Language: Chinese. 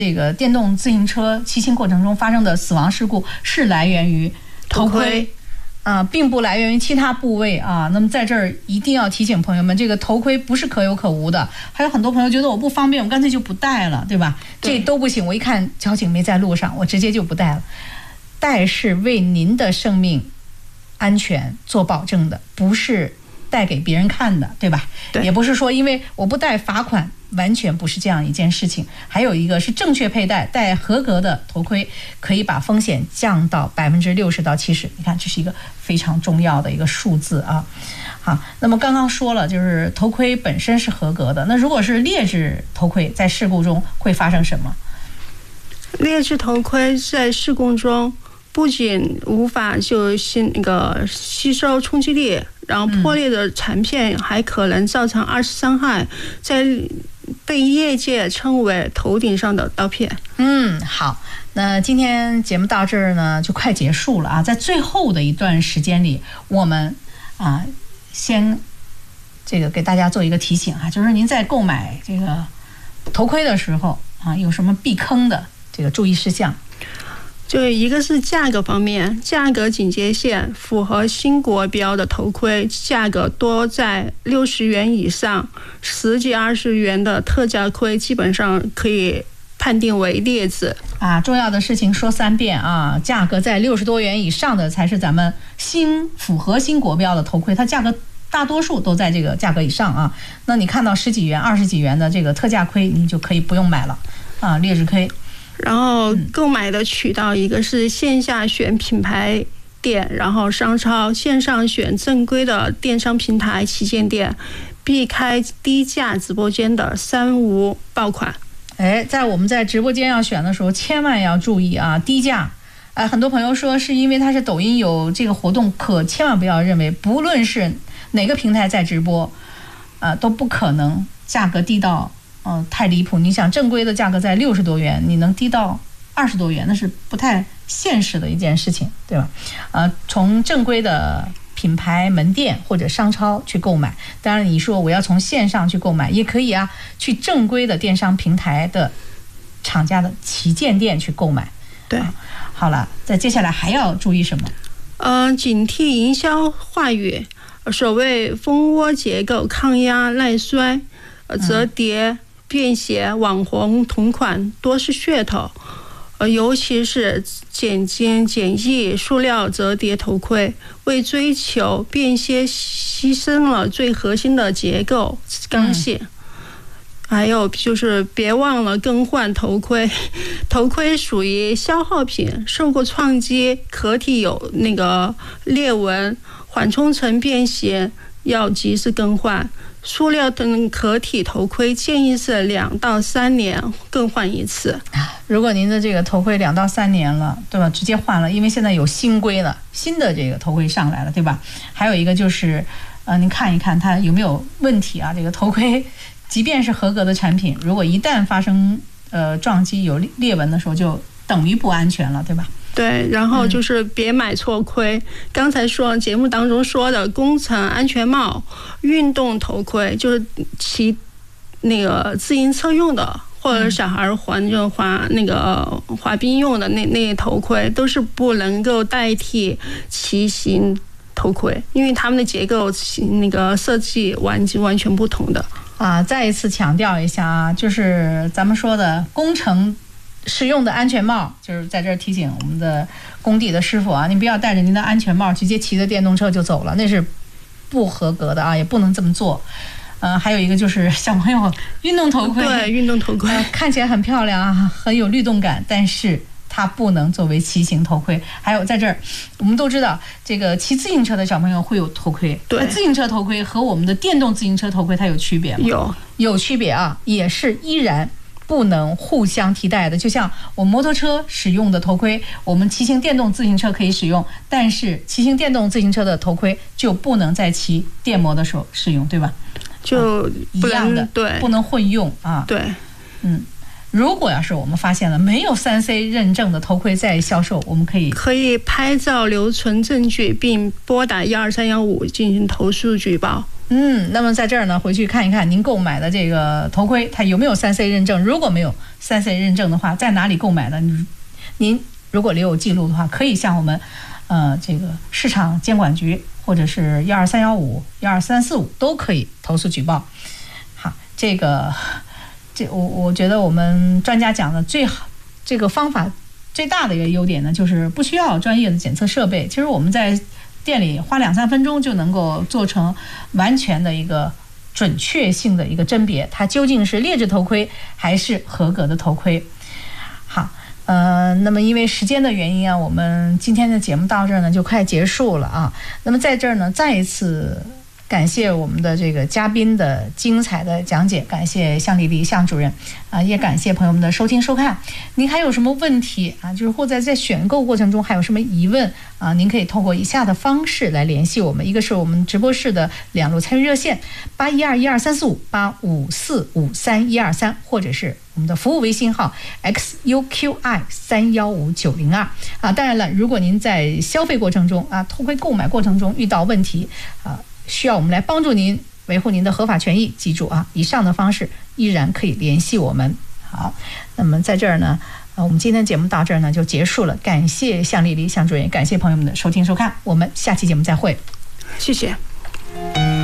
这个电动自行车骑行过程中发生的死亡事故是来源于头盔。并不来源于其他部位啊。那么在这儿一定要提醒朋友们，这个头盔不是可有可无的。还有很多朋友觉得我不方便，我干脆就不戴了，对吧？这都不行。我一看交警没在路上，我直接就不戴了。戴是为您的生命安全做保证的，不是戴给别人看的，对吧？ 对， 也不是说因为我不戴罚款，完全不是这样一件事情。还有一个是正确佩戴，戴合格的头盔可以把风险降到60%到70%。你看，这是一个非常重要的一个数字啊。好，那么刚刚说了，就是头盔本身是合格的，那如果是劣质头盔，在事故中会发生什么？ 劣质头盔在事故中不仅无法吸收冲击力，然后破裂的残片还可能造成二次伤害，在被业界称为头顶上的刀片。 好，那今天节目到这儿呢就快结束了啊。在最后的一段时间里，我们先这个给大家做一个提醒啊，就是您在购买这个头盔的时候啊，有什么避坑的这个注意事项？ 就一个是价格方面，价格警戒线符合新国标的头盔价格多在60元以上，10几20元的特价盔基本上可以判定为劣质啊。重要的事情说3遍啊，价格在60多元以上的才是咱们符合新国标的头盔，它价格大多数都在这个价格以上啊。那你看到10几元、20几元的这个特价盔，你就可以不用买了啊，劣质盔。 然后购买的渠道，一个是线下选品牌店，然后商超；线上选正规的电商平台旗舰店，避开低价直播间的3无爆款。 在我们在直播间要选的时候，千万要注意啊，低价。很多朋友说是因为它是抖音有这个活动，可千万不要认为不论是哪个平台在直播，都不可能价格低到太离谱。你想正规的价格在60多元，你能低到20多元，那是不太现实的一件事情，对吧？从正规的品牌门店或者商超去购买，当然你说我要从线上去购买也可以啊，去正规的电商平台的厂家的旗舰店去购买。 对， 好了，在接下来还要注意什么？ 警惕营销话语，所谓蜂窝结构、抗压耐摔、折叠、便携、网红同款多是噱头，尤其是简精简易塑料折叠头盔，为追求便携牺牲了最核心的结构刚性。还有就是别忘了更换头盔，头盔属于消耗品，受过撞击，壳体有那个裂纹，缓冲层变形，要及时更换。塑料的壳体头盔建议是2到3年更换一次。 如果您的这个头盔2到3年了，对吧？直接换了，因为现在有新规了，新的这个头盔上来了，对吧？还有一个就是，您看一看它有没有问题啊？这个头盔，即便是合格的产品，如果一旦发生撞击有裂纹的时候，就等于不安全了，对吧？ 对，然后就是别买错盔。刚才说节目当中说的工程安全帽、运动头盔，就是骑那个自行车用的，或者小孩滑冰用的那头盔，都是不能够代替骑行头盔，因为它们的结构那个设计完全不同的。 再一次强调一下啊，就是咱们说的工程使用的安全帽，就是在这儿提醒我们的工地的师傅啊，您不要戴着您的安全帽直接骑着电动车就走了，那是不合格的啊，也不能这么做。还有一个就是小朋友运动头盔， 对，运动头盔看起来很漂亮啊，很有律动感，但是它不能作为骑行头盔。还有在这儿，我们都知道这个骑自行车的小朋友会有头盔， 对， 自行车头盔和我们的电动自行车头盔它有区别吗？有区别啊，也是依然不能互相替代的。就像我摩托车使用的头盔，我们骑行电动自行车可以使用，但是骑行电动自行车的头盔就不能在骑电摩的时候使用，对吧？ 就一样的， 对， 不能混用啊。 对， 如果要是我们发现了没有3C 认证的头盔在销售，我们可以拍照留存证据，并拨打12315进行投诉举报。 那么在这儿呢，回去看一看您购买的这个头盔，它有没有3C 认证？如果没有3C 认证的话，在哪里购买的？您如果留有记录的话，可以向我们这个市场监管局或者是12315、12345都可以投诉举报。好，我觉得我们专家讲的最好，这个方法最大的一个优点呢，就是不需要专业的检测设备。其实我们在店里花2-3分钟就能够做成完全的一个准确性的一个甄别，它究竟是劣质头盔还是合格的头盔。好，那么因为时间的原因啊，我们今天的节目到这儿呢就快结束了啊。那么在这儿呢，再一次感谢我们的这个嘉宾的精彩的讲解，感谢向丽丽向主任也感谢朋友们的收听收看。您还有什么问题啊？就是或者在选购过程中还有什么疑问啊？您可以透过以下的方式来联系我们，一个是我们直播室的2路参与热线812-12345、85453-123，或者是我们的服务微信号 xuqi315902啊。当然了，如果您在消费过程中啊，头盔购买过程中遇到问题啊，需要我们来帮助您维护您的合法权益，记住啊，以上的方式依然可以联系我们。好，那么在这儿呢，我们今天节目到这儿呢就结束了，感谢向丽丽向主任，感谢朋友们的收听收看，我们下期节目再会， 谢谢。